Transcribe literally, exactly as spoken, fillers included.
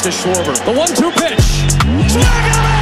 to Schwarber. The one two pitch. Swing and a